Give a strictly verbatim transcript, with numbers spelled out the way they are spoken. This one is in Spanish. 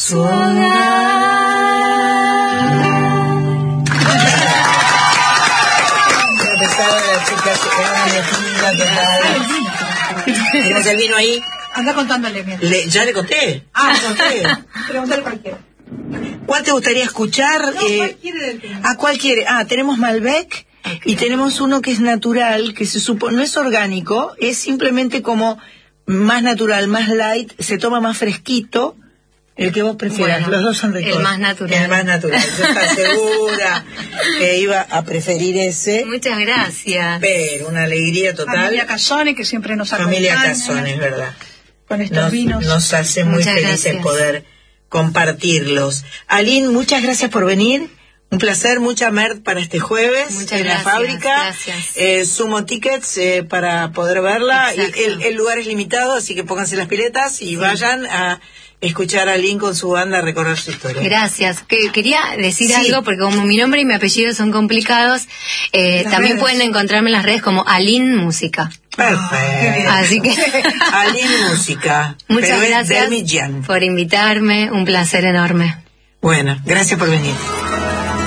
su hogar. ¿Tienes el vino ahí? Anda contándole mientras. Le, ¿Ya le conté? Ah, conté. Pregúntale cualquiera. ¿Cuál te gustaría escuchar? No, eh, ¿cuál quiere del tema? ¿A cuál quiere? Ah, tenemos Malbec, okay. Y tenemos uno que es natural, que se supone, no es orgánico, es simplemente como más natural, más light, se toma más fresquito. El que vos prefieras, bueno, los dos son ricos. El más natural. El más natural. Yo estaba segura que iba a preferir ese. Muchas gracias. Pero una alegría total. Familia Casone, que siempre nos acompaña. Familia Casone, es verdad. Con estos nos, vinos. Nos hace muy muchas felices gracias. Poder compartirlos. Aline, muchas gracias por venir. Un placer, mucha merch para este jueves. Muchas en gracias, la fábrica. Gracias. Eh, sumo tickets eh, para poder verla. El, el, el lugar es limitado, así que pónganse las piletas y sí. Vayan a escuchar a Aline con su banda recorrer su historia. Gracias. Que, quería decir sí. algo, porque como mi nombre y mi apellido son complicados, eh, también redes. Pueden encontrarme en las redes como Aline Música. Perfecto. Así que Aline Música. Muchas Pero gracias por invitarme, un placer enorme. Bueno, gracias por venir.